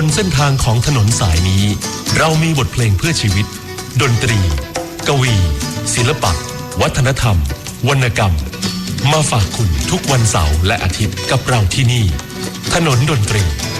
นเส้นทางของถนนสายนี้เรามีบทเพลงเพื่อชีวิตดนตรีกวีศิลปะวัฒนธรรมวรรณกรรมมาฝากคุณทุกวันเสาร์และอาทิตย์กับเราที่นี่ถนนดนตรี